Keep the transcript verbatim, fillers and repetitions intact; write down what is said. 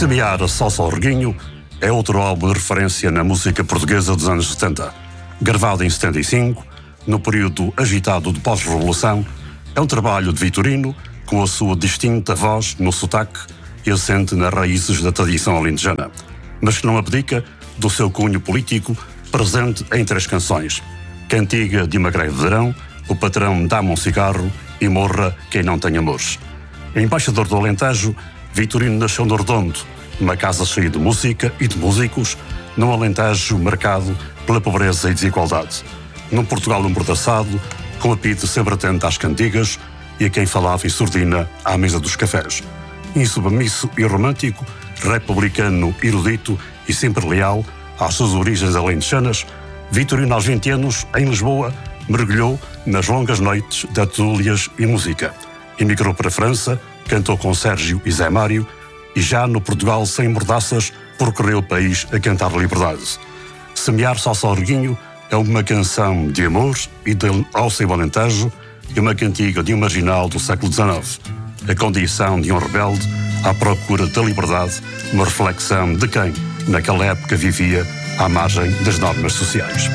Semear a Salsa ao Reguinho é outro álbum de referência na música portuguesa dos anos setenta. Gravado em setenta e cinco, no período agitado de pós-revolução, é um trabalho de Vitorino com a sua distinta voz no sotaque e assente nas raízes da tradição alentejana, mas que não abdica do seu cunho político presente em três canções: Cantiga de uma greve de verão, O patrão dá-me um cigarro e Morra quem não tem amores. Embaixador do Alentejo, Vitorino nasceu no Redondo, numa casa cheia de música e de músicos, num Alentejo marcado pela pobreza e desigualdade. Num Portugal amordaçado, com a pite sempre atenta às cantigas e a quem falava em surdina à mesa dos cafés. Insubmisso e romântico, republicano, erudito e sempre leal às suas origens alentejanas, Vitorino, aos vinte anos, em Lisboa, mergulhou nas longas noites de tertúlias e música. Emigrou para a França, cantou com Sérgio e Zé Mário e já no Portugal sem mordaças percorreu o país a cantar liberdade. Semear Salsa ao Reguinho é uma canção de amor e de alça e alentejo e uma cantiga de um marginal do século dezenove. A condição de um rebelde à procura da liberdade, uma reflexão de quem, naquela época, vivia à margem das normas sociais.